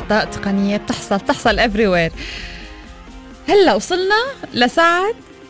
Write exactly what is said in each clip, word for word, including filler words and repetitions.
أخطاء تقنية بتحصل بتحصل everywhere. هلأ وصلنا لساعة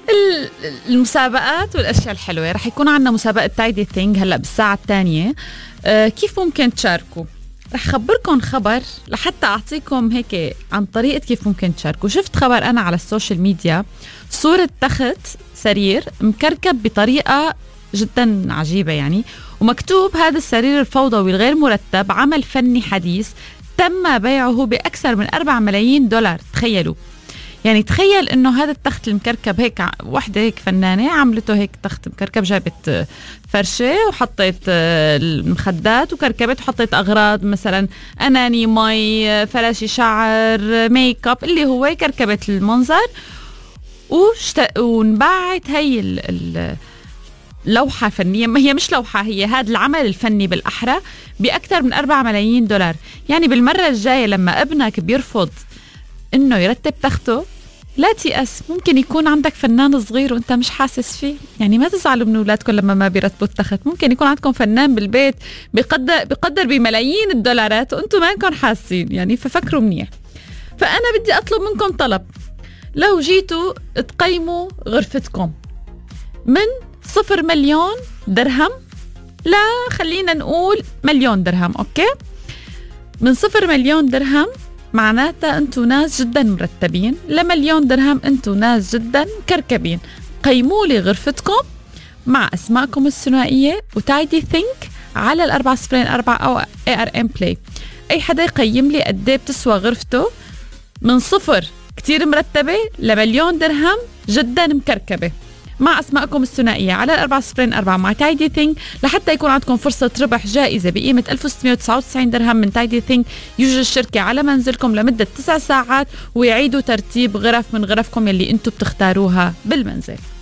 المسابقات والأشياء الحلوة. رح يكون عنا مسابقة تايدي ثينج هلأ بالساعة الثانية. أه كيف ممكن تشاركوا؟ رح خبركم خبر لحتى أعطيكم هيك عن طريقة كيف ممكن تشاركوا. شفت خبر أنا على السوشيال ميديا، صورة تخت سرير مكركب بطريقة جدا عجيبة يعني، ومكتوب هذا السرير الفوضوي الغير مرتب عمل فني حديث تم بيعه بأكثر من أربعة ملايين دولار. تخيلوا يعني، تخيل انه هذا التخت المكركب هيك وحده هيك فنانه عملته هيك تخت مكركب، جابت فرشه وحطيت المخدات وكركبت وحطيت اغراض مثلا اناني، مي، فراشي شعر، ميك اب، اللي هو كركبت المنظر وشت... ونباعت هي ال... اللوحه فنيه، ما هي مش لوحه، هي هذا العمل الفني بالاحرى باكثر من أربعة ملايين دولار. يعني بالمره الجايه لما ابنك بيرفض انه يرتب تخته لا تيأس، ممكن يكون عندك فنان صغير وانت مش حاسس فيه. يعني ما تزعلوا من اولادكم لما ما بيرتبوا التخت، ممكن يكون عندكم فنان بالبيت بيقدر بيقدر بملايين الدولارات وانتم ما انكم حاسين يعني، ففكروا منيح. فانا بدي اطلب منكم طلب، لو جيتوا تقيموا غرفتكم من صفر مليون درهم لا خلينا نقول مليون درهم، اوكي؟ من صفر مليون درهم معناتها انتو ناس جدا مرتبين، لمليون درهم انتو ناس جدا كركبين. قيموا لي غرفتكم مع اسماءكم الثنائيه وتايدي ثينك على الأربعة صفرين أربعة او اي ار ام بلاي. اي حدا يقيم لي قد ايه بتسوى غرفته من صفر كتير مرتبه لمليون درهم جدا مكركبه مع اسماءكم الثنائيه على الأربعة صفرين أربعة مع تايدي ثينك، لحتى يكون عندكم فرصه ربح جائزه بقيمه ألف وستمية وتسعة وتسعين درهم من تايدي ثينك. يوجد الشركه على منزلكم لمده تسع ساعات ويعيدوا ترتيب غرف من غرفكم يلي انتم بتختاروها بالمنزل.